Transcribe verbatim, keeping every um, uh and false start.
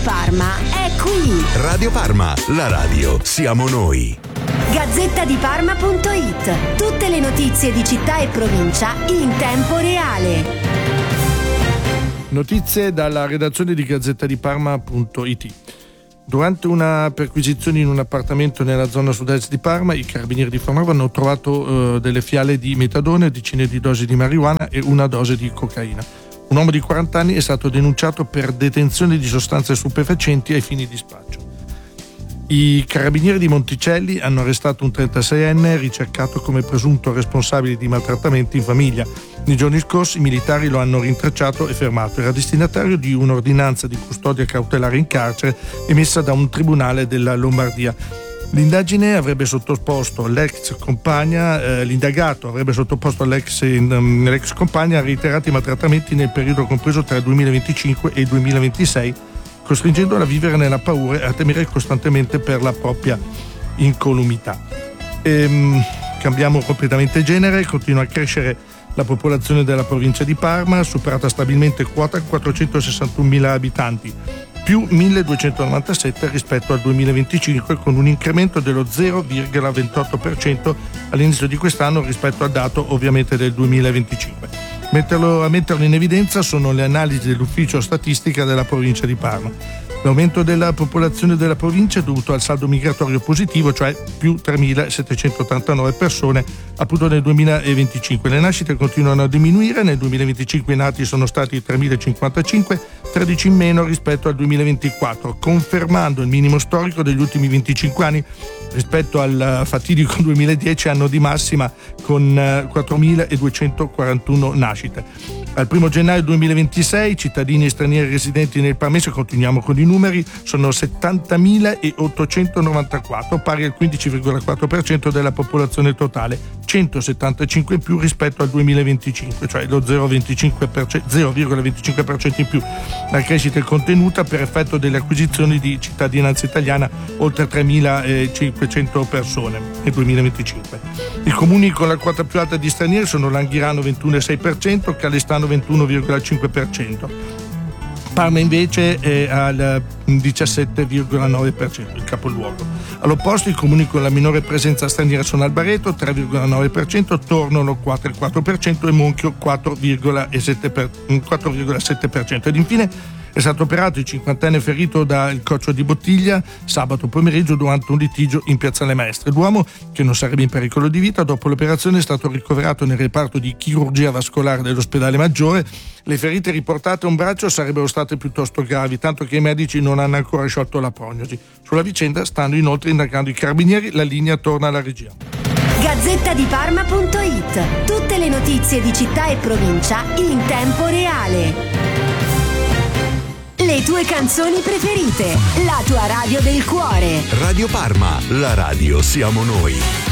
Parma è qui. Radio Parma, la radio siamo noi. Gazzetta di Parma punto it. Tutte le notizie di città e provincia in tempo reale. Notizie dalla redazione di Gazzetta di Parma punto it. Durante una perquisizione in un appartamento nella zona sud-est di Parma, i carabinieri di Fornovo hanno trovato uh, delle fiale di metadone, decine di dosi di marijuana e una dose di cocaina. Un uomo di quaranta anni è stato denunciato per detenzione di sostanze stupefacenti ai fini di spaccio. I carabinieri di Monticelli hanno arrestato un trentaseienne ricercato come presunto responsabile di maltrattamenti in famiglia. Nei giorni scorsi i militari lo hanno rintracciato e fermato. Era destinatario di un'ordinanza di custodia cautelare in carcere emessa da un tribunale della Lombardia. L'indagine avrebbe sottoposto l'ex compagna, eh, l'indagato avrebbe sottoposto l'ex, in, l'ex compagna a reiterati maltrattamenti nel periodo compreso tra il duemilaventicinque e il duemilaventisei, costringendola a vivere nella paura e a temere costantemente per la propria incolumità. Ehm, cambiamo completamente genere, continua a crescere la popolazione della provincia di Parma, superata stabilmente quota quattrocentosessantunomila abitanti, più milleduecentonovantasette rispetto al duemilaventicinque, con un incremento dello zero virgola ventotto per cento all'inizio di quest'anno rispetto al dato ovviamente del duemilaventicinque. Metterlo, a metterlo in evidenza sono le analisi dell'ufficio statistica della provincia di Parma. L'aumento della popolazione della provincia è dovuto al saldo migratorio positivo, cioè più tremilasettecentottantanove persone appunto nel duemilaventicinque. Le nascite continuano a diminuire, nel duemilaventicinque i nati sono stati tremilacinquantacinque, tredici in meno rispetto al duemilaventiquattro, confermando il minimo storico degli ultimi venticinque anni rispetto al fatidico duemiladieci, anno di massima con quattromiladuecentoquarantuno nascite. Al primo gennaio duemilaventisei cittadini e stranieri residenti nel Parmese, continuiamo con i numeri, sono settantamilaottocentonovantaquattro, pari al quindici virgola quattro per cento della popolazione totale, centosettantacinque in più rispetto al duemilaventicinque, cioè lo zero virgola venticinque per cento in più. La crescita è contenuta per effetto delle acquisizioni di cittadinanza italiana, oltre tremilacinquecento persone nel duemilaventicinque. I comuni con la quota più alta di stranieri sono Langhirano ventuno virgola sei per cento, Calestano ventuno virgola cinque per cento. Parma invece è al diciassette virgola nove per cento, il capoluogo. All'opposto i comuni con la minore presenza straniera sono Albareto tre virgola nove per cento, Tornolo quattro virgola quattro per cento e Monchio quattro virgola sette per cento. Ed infine è stato operato il cinquantenne ferito dal coccio di bottiglia sabato pomeriggio durante un litigio in Piazzale Maestre. L'uomo, che non sarebbe in pericolo di vita, dopo l'operazione è stato ricoverato nel reparto di chirurgia vascolare dell'ospedale Maggiore. Le ferite riportate a un braccio sarebbero state piuttosto gravi, tanto che i medici non hanno ancora sciolto la prognosi. Sulla vicenda stanno inoltre indagando i carabinieri. La linea torna alla regia. Gazzetta di Parma punto it. Tutte le notizie di città e provincia in tempo reale. Le tue canzoni preferite, la tua radio del cuore. Radio Parma, la radio siamo noi.